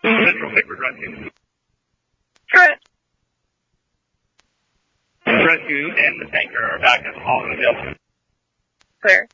Central Pickford Rescue. Trent. Rescue and the tanker are back at the Hollywood Delta. Clear.